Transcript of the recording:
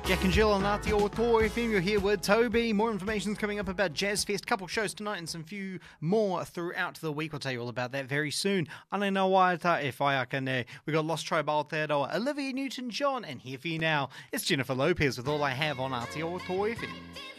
Jack and Jill on Aotearoa FM, you're here with Toby. More information's coming up about Jazz Fest, couple shows tonight and some few more throughout the week. I'll tell you all about that very soon. Ana no waita e whai aka nei. We got Lost Tribe Aotearoa, Olivia Newton-John, and here for you now, it's Jennifer Lopez with All I Have on Aotearoa FM.